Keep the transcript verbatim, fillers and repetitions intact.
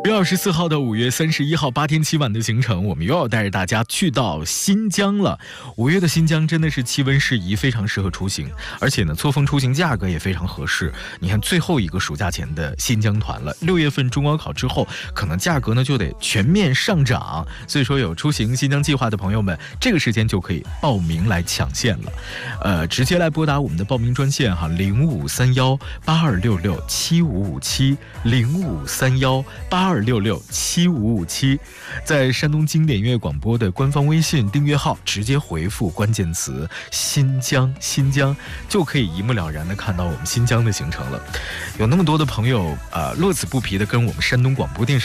六月二十四号到五月三十一号八天七晚的行程，我们又要带着大家去到新疆了。五月的新疆真的是气温适宜，非常适合出行，而且呢，错峰出行价格也非常合适。你看最后一个暑假前的新疆团了，六月份中高考之后，可能价格呢就得全面上涨。所以说，有出行新疆计划的朋友们，这个时间就可以报名来抢线了。呃，直接来拨打我们的报名专线哈，零五三幺八二六六七五五七零五三幺八二六六七五五七，在山东经典音乐广播的官方微信订阅号直接回复关键词新疆新疆，就可以一目了然的看到我们新疆的行程了。有那么多的朋友呃乐此不疲的跟我们山东广播电视